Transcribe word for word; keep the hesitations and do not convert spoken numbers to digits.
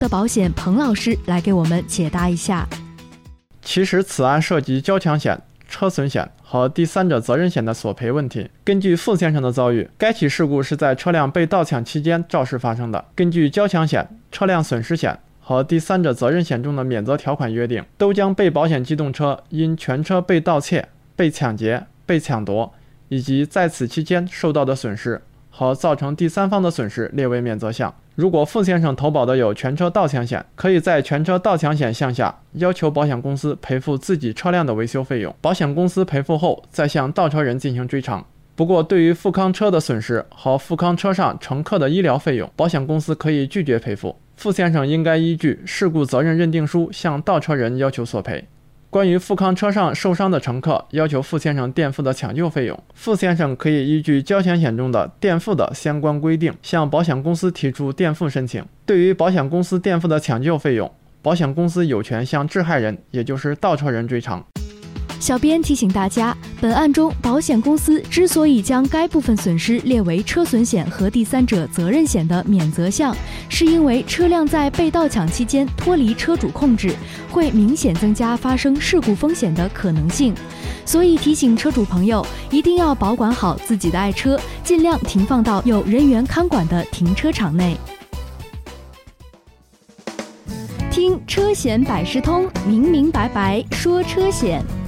的保险彭老师来给我们解答一下。 其实此案涉及交强险、车损险和第三者责任险的索赔问题。根据傅先生的遭遇，该起事故是在车辆被盗抢期间肇事发生的。根据交强险、车辆损失险和第三者责任险中的免责条款约定，都将被保险机动车因全车被盗窃、被抢劫、被抢夺以及在此期间受到的损失和造成第三方的损失列为免责项。如果傅先生投保的有全车盗抢险，可以在全车盗抢险项下要求保险公司赔付自己车辆的维修费用，保险公司赔付后再向盗车人进行追偿。不过对于富康车的损失和富康车上乘客的医疗费用，保险公司可以拒绝赔付。傅先生应该依据事故责任认定书向盗车人要求索赔。关于富康车上受伤的乘客要求傅先生垫付的抢救费用，傅先生可以依据交强险中的垫付的相关规定，向保险公司提出垫付申请。对于保险公司垫付的抢救费用，保险公司有权向致害人，也就是盗车人追偿。 小编提醒大家，本案中保险公司之所以将该部分损失列为车损险和第三者责任险的免责项，是因为车辆在被盗抢期间脱离车主控制，会明显增加发生事故风险的可能性。所以提醒车主朋友，一定要保管好自己的爱车，尽量停放到有人员看管的停车场内。听车险百事通，明明白白说车险。